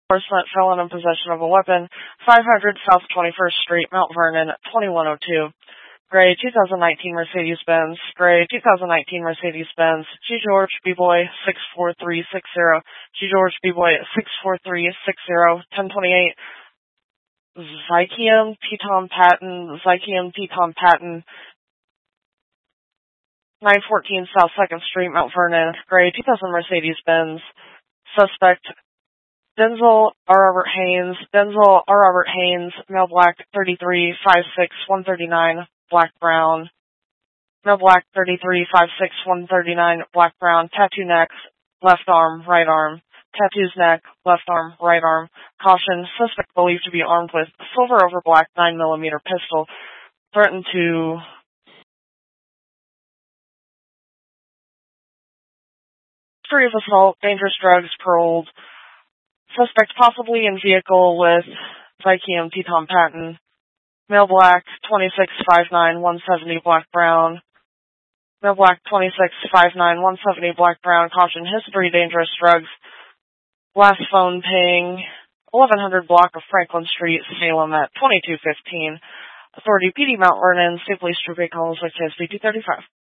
enforcement, felon in possession of a weapon, 500 South 21st Street, Mount Vernon, 2102. Gray 2019 Mercedes-Benz. Gray 2019 Mercedes-Benz. G. George B-Boy 64360. G. George B-Boy 64360. 1028. Zykium T-Tom Patton. Zykium T-Tom Patton. 914 South 2nd Street, Mount Vernon. Gray 2000 Mercedes-Benz. Suspect Denzel R. Robert Haynes. Denzel R. Robert Haynes. Male black 33 56 139. Black brown. Male black 33 56 139. Black brown. Tattoo neck. Left arm. Right arm. Tattoos neck. Left arm. Right arm. Caution. Suspect believed to be armed with silver over black 9mm pistol. Threatened to free of assault, dangerous drugs, paroled. Suspect possibly in vehicle with Zykium T-Tom Patton. Male black, 26, 5'9", 170, black brown. Male black, 26, 5'9", 170, black brown. Caution, history, dangerous drugs. Last phone ping, 1100 block of Franklin Street, Salem at 2215. Authority PD Mount Vernon, State Police Troop 8, Collins, 6 SB 235.